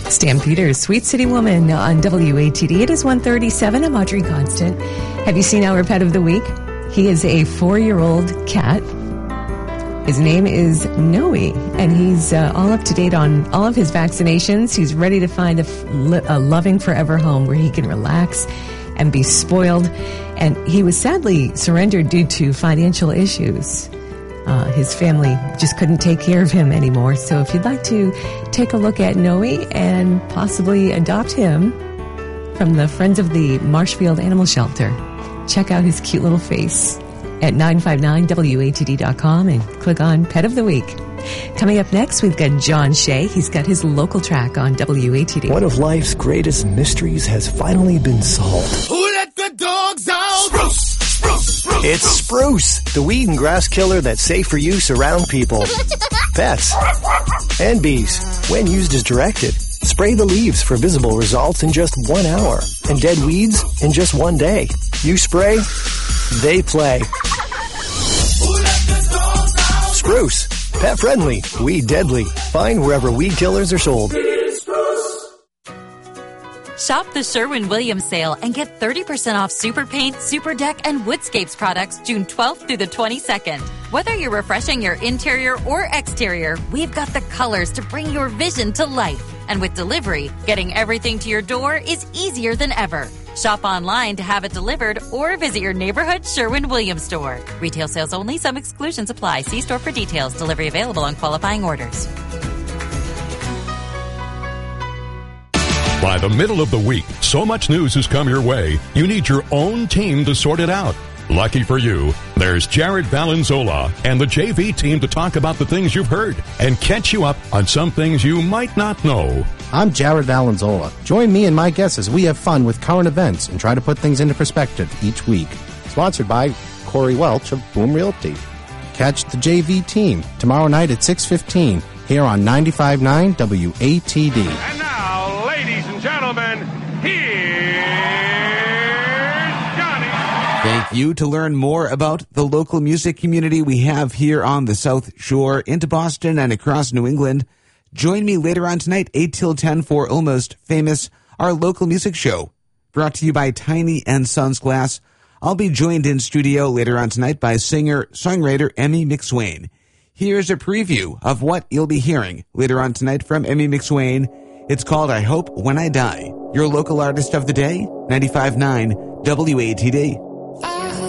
Stampeders, Sweet City Woman on WATD. It is 1:37. I'm Audrey Constant. Have you seen our pet of the week? He is a 4-year-old cat. His name is Noe, and he's all up to date on all of his vaccinations. He's ready to find a loving forever home where he can relax and be spoiled. And he was sadly surrendered due to financial issues. His family just couldn't take care of him anymore. So if you'd like to take a look at Noe and possibly adopt him from the Friends of the Marshfield Animal Shelter, check out his cute little face at 959watd.com and click on Pet of the Week. Coming up next, we've got John Shea. He's got his local track on WATD. One of life's greatest mysteries has finally been solved. Who let the dogs out? Spruce! It's Spruce, the weed and grass killer that's safe for use around people, pets, and bees. When used as directed, spray the leaves for visible results in just 1 hour and dead weeds in just 1 day. You spray, they play. Spruce, pet friendly, weed deadly. Find wherever weed killers are sold. Shop the Sherwin-Williams sale and get 30% off Super Paint, Super Deck, and Woodscapes products June 12th through the 22nd. Whether you're refreshing your interior or exterior, we've got the colors to bring your vision to life. And with delivery, getting everything to your door is easier than ever. Shop online to have it delivered or visit your neighborhood Sherwin-Williams store. Retail sales only. Some exclusions apply. See store for details. Delivery available on qualifying orders. By the middle of the week, so much news has come your way, you need your own team to sort it out. Lucky for you, there's Jared Valenzola and the JV team to talk about the things you've heard and catch you up on some things you might not know. I'm Jared Valenzola. Join me and my guests as we have fun with current events and try to put things into perspective each week. Sponsored by Corey Welch of Boom Realty. Catch the JV team tomorrow night at 6:15 here on 95.9 WATD. And now, ladies and gentlemen, here's Johnny. Thank you. To learn more about the local music community we have here on the South Shore, into Boston and across New England, join me later on tonight, 8 till 10 for Almost Famous, our local music show. Brought to you by Tiny and Sons Glass. I'll be joined in studio later on tonight by singer-songwriter Emmy McSwain. Here's a preview of what you'll be hearing later on tonight from Emmy McSwain. It's called I Hope When I Die. Your local artist of the day, 95.9 WATD.